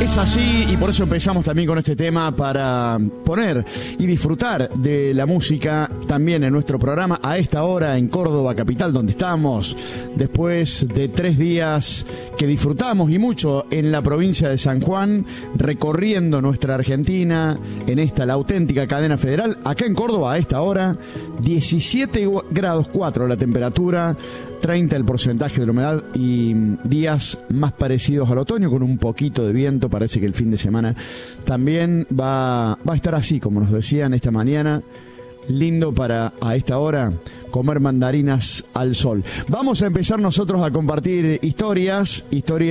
Es así, y por eso empezamos también con este tema, para poner y disfrutar de la música también en nuestro programa a esta hora en Córdoba capital, donde estamos después de 3 días que disfrutamos y mucho en la provincia de San Juan, recorriendo nuestra Argentina en esta, la auténtica cadena federal. Acá en Córdoba a esta hora 17 grados 4 la temperatura, 30 el porcentaje de la humedad y días más parecidos al otoño, con un poquito de viento. Parece que el fin de semana también va a estar así, como nos decían esta mañana. Lindo para, a esta hora, comer mandarinas al sol. Vamos a empezar nosotros a compartir historias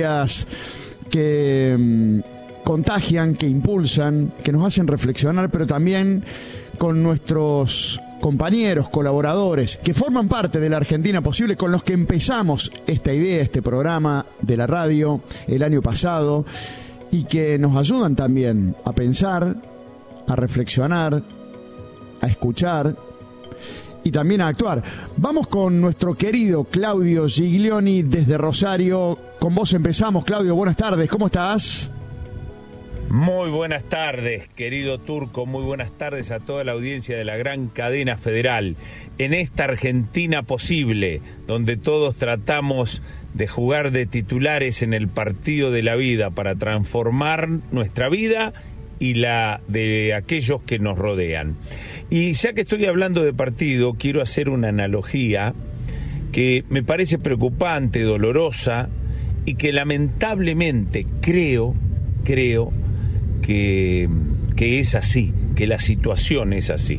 que contagian, que impulsan, que nos hacen reflexionar, pero también con nuestros compañeros, colaboradores, que forman parte de la Argentina Posible, con los que empezamos esta idea, este programa de la radio el año pasado, y que nos ayudan también a pensar, a reflexionar, a escuchar y también a actuar. Vamos con nuestro querido Claudio Giglioni desde Rosario. Con vos empezamos, Claudio. Buenas tardes, ¿cómo estás? Muy buenas tardes, querido Turco, muy buenas tardes a toda la audiencia de la gran cadena federal. En esta Argentina Posible, donde todos tratamos de jugar de titulares en el partido de la vida para transformar nuestra vida y la de aquellos que nos rodean. Y ya que estoy hablando de partido, quiero hacer una analogía que me parece preocupante, dolorosa, y que lamentablemente creo que es así, que la situación es así.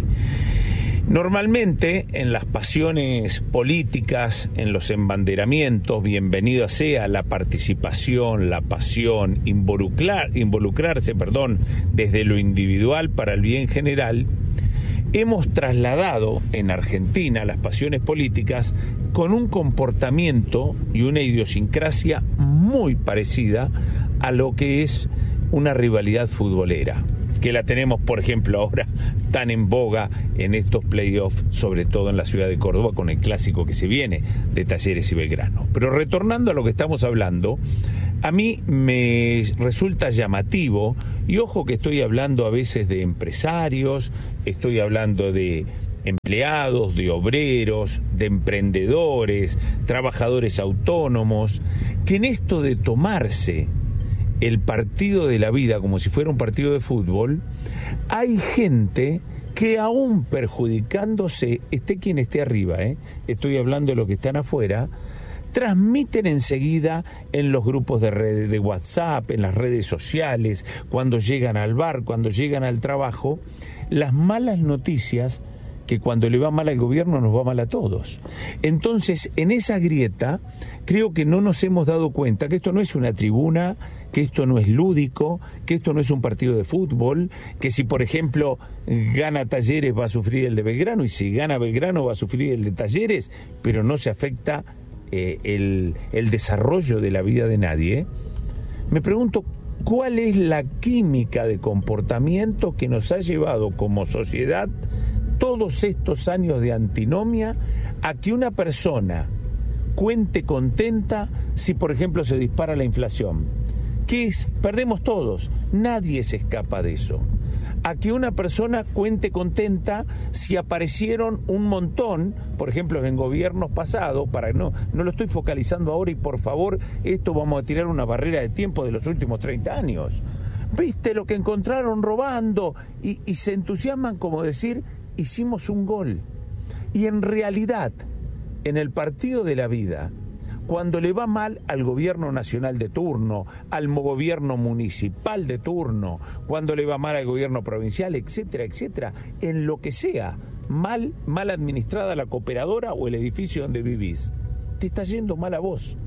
Normalmente en las pasiones políticas, en los embanderamientos, bienvenida sea la participación, la pasión, involucrarse, desde lo individual para el bien general. Hemos trasladado en Argentina las pasiones políticas con un comportamiento y una idiosincrasia muy parecida a lo que es una rivalidad futbolera, que la tenemos, por ejemplo, ahora tan en boga en estos playoffs, sobre todo en la ciudad de Córdoba, con el clásico que se viene de Talleres y Belgrano. Pero retornando a lo que estamos hablando, a mí me resulta llamativo, y ojo que estoy hablando a veces de empresarios, estoy hablando de empleados, de obreros, de emprendedores, trabajadores autónomos, que en esto de tomarse el partido de la vida como si fuera un partido de fútbol, hay gente que aún perjudicándose, esté quien esté arriba, estoy hablando de los que están afuera, transmiten enseguida en los grupos de redes de WhatsApp, en las redes sociales, cuando llegan al bar, cuando llegan al trabajo, las malas noticias, que cuando le va mal al gobierno nos va mal a todos. Entonces, en esa grieta, creo que no nos hemos dado cuenta que esto no es una tribuna, que esto no es lúdico, que esto no es un partido de fútbol, que si, por ejemplo, gana Talleres va a sufrir el de Belgrano, y si gana Belgrano va a sufrir el de Talleres, pero no se afecta el desarrollo de la vida de nadie. Me pregunto, ¿cuál es la química de comportamiento que nos ha llevado como sociedad todos estos años de antinomia a que una persona cuente contenta si, por ejemplo, se dispara la inflación? ¿Qué es? Perdemos todos, nadie se escapa de eso. A que una persona cuente contenta si aparecieron un montón, por ejemplo, en gobiernos pasados, no lo estoy focalizando ahora, y por favor, esto vamos a tirar una barrera de tiempo de los últimos 30 años. ¿Viste lo que encontraron robando? Y se entusiasman como decir, hicimos un gol. Y en realidad, en el partido de la vida, cuando le va mal al gobierno nacional de turno, al gobierno municipal de turno, cuando le va mal al gobierno provincial, etcétera, etcétera, en lo que sea, mal administrada la cooperadora o el edificio donde vivís, te está yendo mal a vos.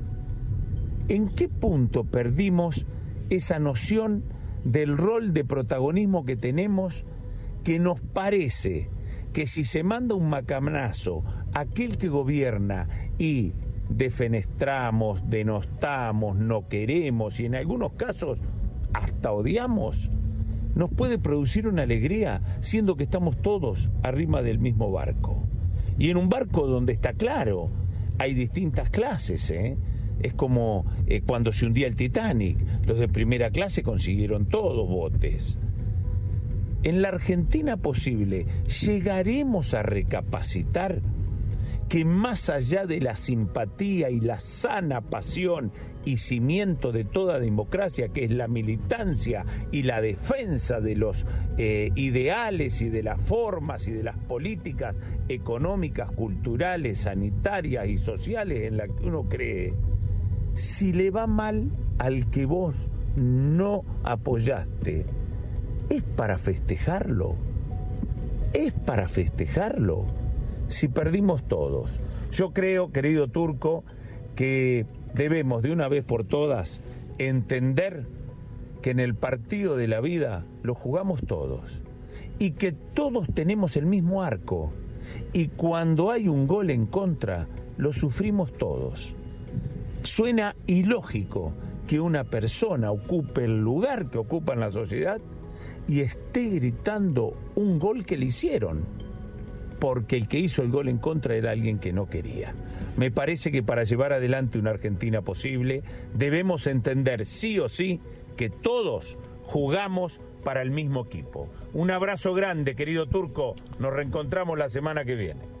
¿En qué punto perdimos esa noción del rol de protagonismo que tenemos, que nos parece que si se manda un macanazo a aquel que gobierna y defenestramos, denostamos, no queremos y en algunos casos hasta odiamos, nos puede producir una alegría, siendo que estamos todos arriba del mismo barco? Y en un barco donde está claro, hay distintas clases, Es como cuando se hundía el Titanic. Los de primera clase consiguieron todos botes. En la Argentina posible, llegaremos a recapacitar que más allá de la simpatía y la sana pasión y cimiento de toda democracia, que es la militancia y la defensa de los ideales y de las formas y de las políticas económicas, culturales, sanitarias y sociales en las que uno cree, si le va mal al que vos no apoyaste, ¿es para festejarlo? ¿Es para festejarlo? Si perdimos todos. Yo creo, querido Turco, que debemos de una vez por todas entender que en el partido de la vida lo jugamos todos y que todos tenemos el mismo arco y cuando hay un gol en contra lo sufrimos todos. Suena ilógico que una persona ocupe el lugar que ocupa en la sociedad y esté gritando un gol que le hicieron, porque el que hizo el gol en contra era alguien que no quería. Me parece que para llevar adelante una Argentina posible debemos entender sí o sí que todos jugamos para el mismo equipo. Un abrazo grande, querido Turco. Nos reencontramos la semana que viene.